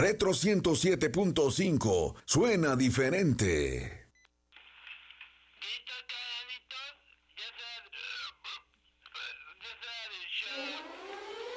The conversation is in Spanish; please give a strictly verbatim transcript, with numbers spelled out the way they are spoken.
Retro ciento siete punto cinco suena diferente. Víctor, ¿qué, Víctor? Ya se...